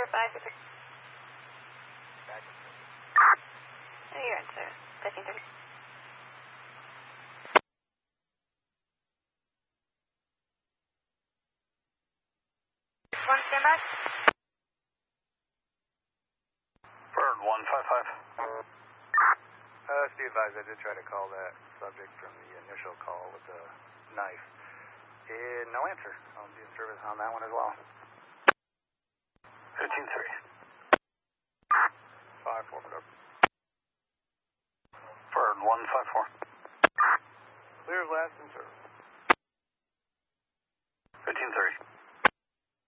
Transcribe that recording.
5. Oh, you're in, sir. 1330. 1, stand by. Bird 155. Be advised, I did try to call that subject from the initial call with the knife. No answer. I'll be in service on that one as well. 15-3.